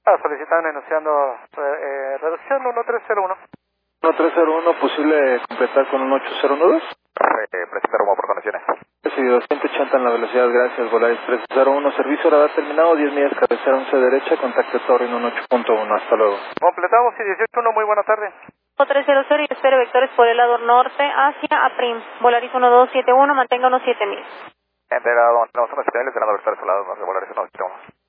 Solicitando enunciando reducción 1301. 1301, posible completar con un 8012. Presentar humo por conexiones. Recibido 180 en la velocidad, gracias, Volaris 1301, servicio radar terminado, 10 millas, cabecera 11 derecha, contacto Torre en 8.1, hasta luego. Completamos y 181, muy buena tarde. 300 y espero vectores por el lado norte hacia Aprim, Volaris 1271, mantenga unos 7000. Enterado, tenemos unos especiales, esperando vectores por el lado norte, Volaris 181.